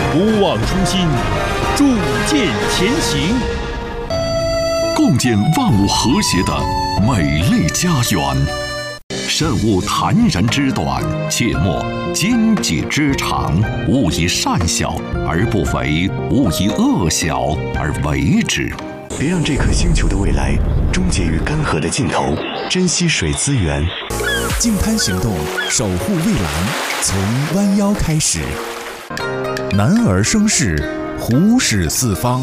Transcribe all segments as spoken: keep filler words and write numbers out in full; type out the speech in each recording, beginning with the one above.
不忘初心，铸剑前行， 共建万物和谐的美丽家园。慎勿谈人之短，切莫奸己之长。勿以善小而不为，勿以恶小而为之。 别让这颗星球的未来终结于干涸的尽头，珍惜水资源。 净滩行动，守护蔚蓝，从弯腰开始。男儿生事，虎视四方。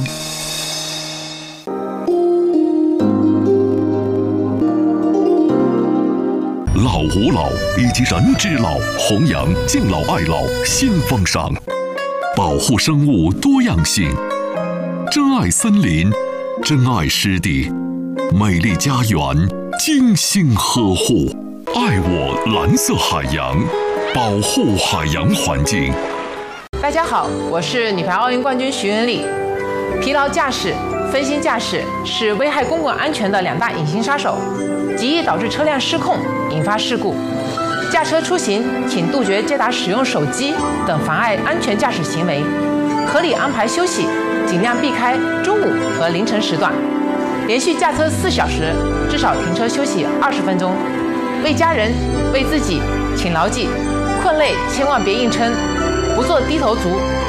老吾老以及人之老，弘扬敬老爱老新风尚，保护生物多样性，珍爱森林，珍爱湿地，美丽家园精心呵护，爱我蓝色海洋，保护海洋环境。 大家好，我是女排奥运冠军徐文丽。疲劳驾驶、分心驾驶是危害公共安全的两大隐形杀手，极易导致车辆失控，引发事故。驾车出行，请杜绝接打使用手机等妨碍安全驾驶行为，合理安排休息，尽量避开中午和凌晨时段。连续驾车四小时，至少停车休息二十分钟。为家人、为自己，请牢记：困累千万别硬撑，不做低头族。